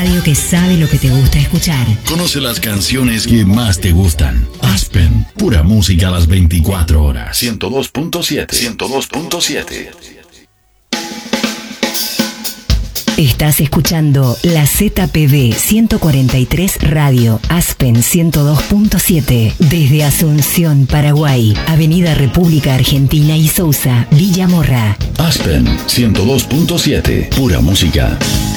radio que sabe lo que te gusta escuchar. Conoce las canciones que más te gustan. Aspen, pura música a las 24 horas. 102.7. 102.7. Estás escuchando la ZPB 143 Radio, Aspen 102.7, desde Asunción, Paraguay, Avenida República Argentina y Sousa, Villa Morra. Aspen 102.7, pura música.